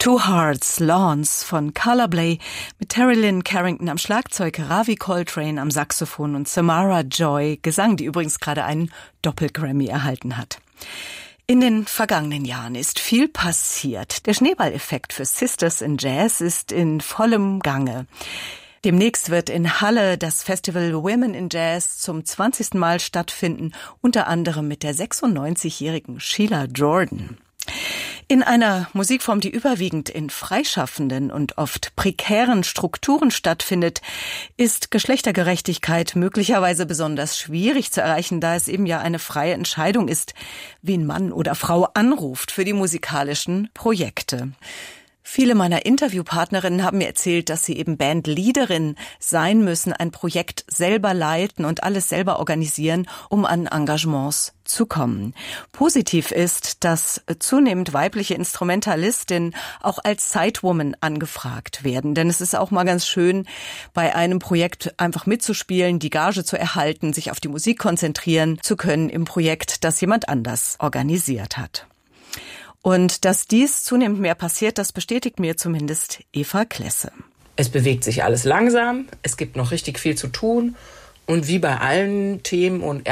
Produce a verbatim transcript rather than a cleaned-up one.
Two Hearts, Lawns von Carla Bley mit Terry Lynn Carrington am Schlagzeug, Ravi Coltrane am Saxophon und Samara Joy Gesang, die übrigens gerade einen Doppel-Grammy erhalten hat. In den vergangenen Jahren ist viel passiert. Der Schneeballeffekt für Sisters in Jazz ist in vollem Gange. Demnächst wird in Halle das Festival Women in Jazz zum zwanzigsten Mal stattfinden, unter anderem mit der sechsundneunzigjährigen Sheila Jordan. In einer Musikform, die überwiegend in freischaffenden und oft prekären Strukturen stattfindet, ist Geschlechtergerechtigkeit möglicherweise besonders schwierig zu erreichen, da es eben ja eine freie Entscheidung ist, wen Mann oder Frau anruft für die musikalischen Projekte. Viele meiner Interviewpartnerinnen haben mir erzählt, dass sie eben Bandleaderin sein müssen, ein Projekt selber leiten und alles selber organisieren, um an Engagements zu kommen. Positiv ist, dass zunehmend weibliche Instrumentalistinnen auch als Sidewoman angefragt werden. Denn es ist auch mal ganz schön, bei einem Projekt einfach mitzuspielen, die Gage zu erhalten, sich auf die Musik konzentrieren zu können im Projekt, das jemand anders organisiert hat. Und dass dies zunehmend mehr passiert, das bestätigt mir zumindest Eva Klesse. Es bewegt sich alles langsam, es gibt noch richtig viel zu tun und wie bei allen Themen und